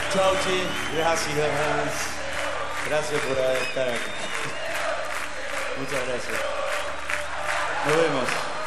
Chau, Chi. Gracias. Gracias por estar acá. Muchas gracias. Nos vemos.